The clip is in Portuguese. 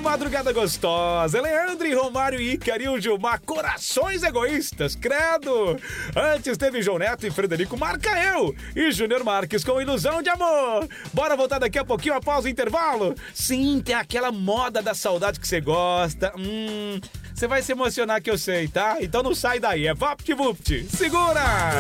madrugada gostosa. Leandro e Romário e Ícaro e o Gilmar, corações egoístas, credo. Antes teve João Neto e Frederico Marca Eu e Júnior Marques com Ilusão de Amor. Bora voltar daqui a pouquinho após o intervalo? Sim, tem aquela moda da saudade que você gosta. Você vai se emocionar que eu sei, tá? Então não sai daí, é VaptVupt. Segura!